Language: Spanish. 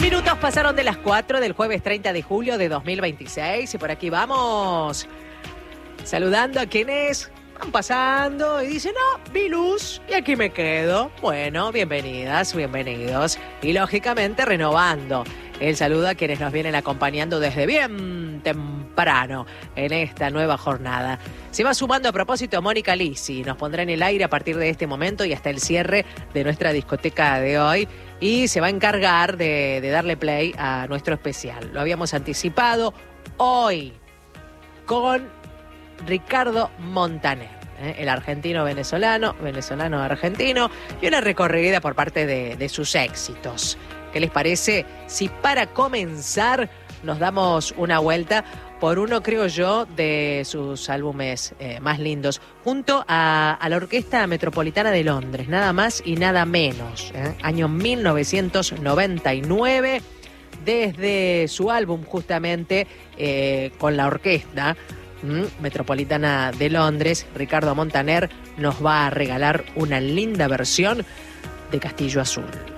Minutos pasaron de las 4 del jueves 30 de julio de 2026 y por aquí vamos saludando a quienes van pasando y dicen, no, vi luz y aquí me quedo. Bueno, bienvenidas, bienvenidos. Y lógicamente renovando el saludo a quienes nos vienen acompañando desde bien temprano en esta nueva jornada. Se va sumando a propósito Mónica Lisi, nos pondrá en el aire a partir de este momento y hasta el cierre de nuestra discoteca de hoy y se va a encargar de darle play a nuestro especial. Lo habíamos anticipado hoy con Ricardo Montaner, el argentino-venezolano, venezolano-argentino, y una recorrida por parte de sus éxitos. ¿Qué les parece si para comenzar nos damos una vuelta por uno, creo yo, de sus álbumes más lindos, junto a la Orquesta Metropolitana de Londres, nada más y nada menos, año 1999, desde su álbum justamente con la Orquesta Metropolitana de Londres, Ricardo Montaner nos va a regalar una linda versión de Castillo Azul.